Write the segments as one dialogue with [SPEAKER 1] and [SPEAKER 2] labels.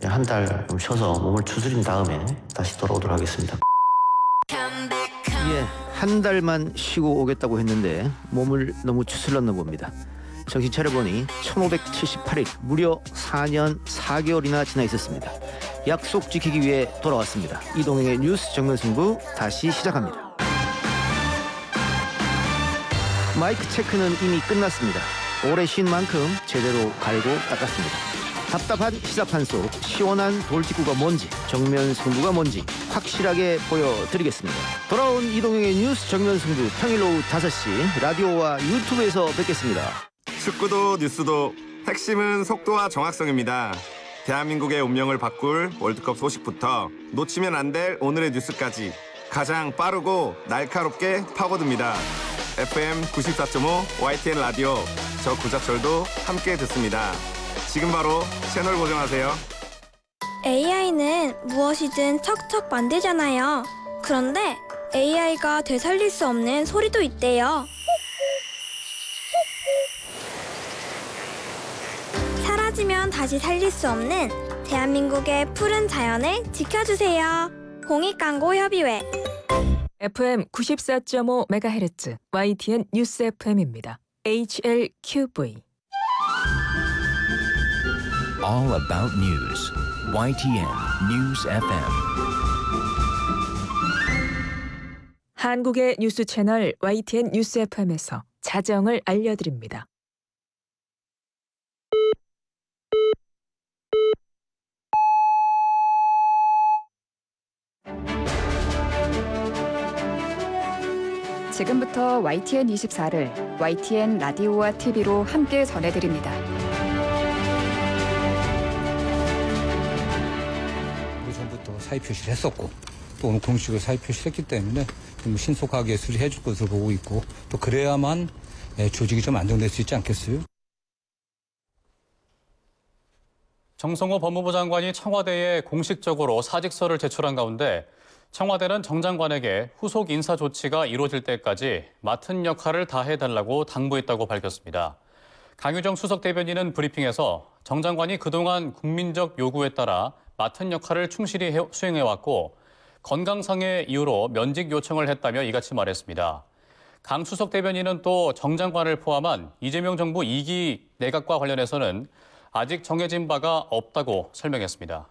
[SPEAKER 1] 한 달 좀 쉬어서 몸을 추스린 다음에 다시 돌아오도록 하겠습니다.
[SPEAKER 2] 예, 한 달만 쉬고 오겠다고 했는데 몸을 너무 추슬렀나 봅니다. 정신 차려보니 1578일, 무려 4년 4개월이나 지나 있었습니다. 약속 지키기 위해 돌아왔습니다. 이동행의 뉴스 정면 승부 다시 시작합니다. 마이크 체크는 이미 끝났습니다. 오래 쉰 만큼 제대로 갈고 닦았습니다. 답답한 시사판 속 시원한 돌직구가 뭔지, 정면 승부가 뭔지 확실하게 보여드리겠습니다. 돌아온 이동형의 뉴스 정면 승부, 평일 오후 5시 라디오와 유튜브에서 뵙겠습니다.
[SPEAKER 3] 축구도 뉴스도 핵심은 속도와 정확성입니다. 대한민국의 운명을 바꿀 월드컵 소식부터 놓치면 안 될 오늘의 뉴스까지 가장 빠르고 날카롭게 파고듭니다. FM 94.5 YTN 라디오, 저 구자철도 함께 듣습니다. 지금 바로 채널 고정하세요.
[SPEAKER 4] AI는 무엇이든 척척 만들잖아요. 그런데 AI가 되살릴 수 없는 소리도 있대요. 사라지면 다시 살릴 수 없는 대한민국의 푸른 자연을 지켜주세요. 공익광고협의회.
[SPEAKER 5] FM 94.5MHz YTN 뉴스 FM입니다. HLQV.
[SPEAKER 6] All about news. YTN News FM.
[SPEAKER 5] 한국의 뉴스 채널 YTN 뉴스 FM에서 자정을 알려드립니다.
[SPEAKER 7] 지금부터 YTN 24를 YTN 라디오와 TV로 함께 전해드립니다.
[SPEAKER 8] 우리 전부터 사의 표시를 했었고 또 오늘 공식으로 사의 표시를 했기 때문에 좀 신속하게 수리해 줄 것으로 보고 있고 또 그래야만 조직이 좀 안정될 수 있지 않겠어요?
[SPEAKER 9] 정성호 법무부 장관이 청와대에 공식적으로 사직서를 제출한 가운데 청와대는 정 장관에게 후속 인사 조치가 이루어질 때까지 맡은 역할을 다해달라고 당부했다고 밝혔습니다. 강유정 수석 대변인은 브리핑에서 정 장관이 그동안 국민적 요구에 따라 맡은 역할을 충실히 수행해왔고 건강상의 이유로 면직 요청을 했다며 이같이 말했습니다. 강 수석 대변인은 또 정 장관을 포함한 이재명 정부 2기 내각과 관련해서는 아직 정해진 바가 없다고 설명했습니다.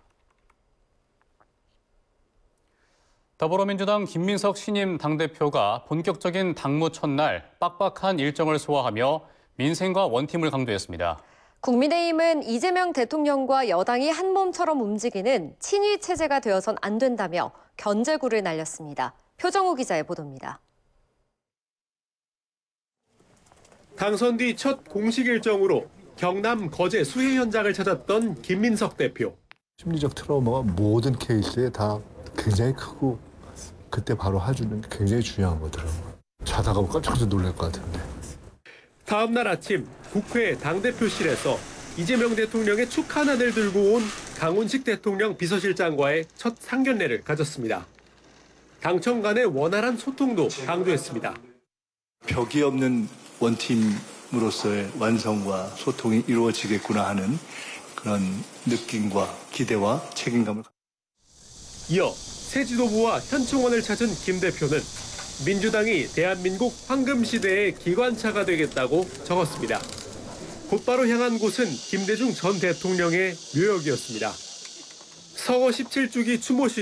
[SPEAKER 9] 더불어민주당 김민석 신임 당대표가 본격적인 당무 첫날 빡빡한 일정을 소화하며 민생과 원팀을 강조했습니다.
[SPEAKER 10] 국민의힘은 이재명 대통령과 여당이 한 몸처럼 움직이는 친위 체제가 되어선 안 된다며 견제구를 날렸습니다. 표정우 기자의 보도입니다.
[SPEAKER 11] 당선 뒤 첫 공식 일정으로 경남 거제 수해 현장을 찾았던 김민석 대표.
[SPEAKER 12] 심리적 트라우마가 모든 케이스에 다 굉장히 크고 그때 바로 해주는 게 굉장히 중요한 거더라고요. 자다가 깜짝 놀랄 것 같은데.
[SPEAKER 11] 다음 날 아침 국회 당대표실에서 이재명 대통령의 축하난을 들고 온 강훈식 대통령 비서실장과의 첫 상견례를 가졌습니다. 당청 간의 원활한 소통도 강조했습니다.
[SPEAKER 13] 벽이 없는 원팀으로서의 완성과 소통이 이루어지겠구나 하는 그런 느낌과 기대와 책임감을.
[SPEAKER 11] 이어 새 지도부와 현 청원을 찾은 김 대표는 민주당이 대한민국 황금시대의 기관차가 되겠다고 적었습니다. 곧바로 향한 곳은 김대중 전 대통령의 묘역이었습니다. 서거 17주기 추모식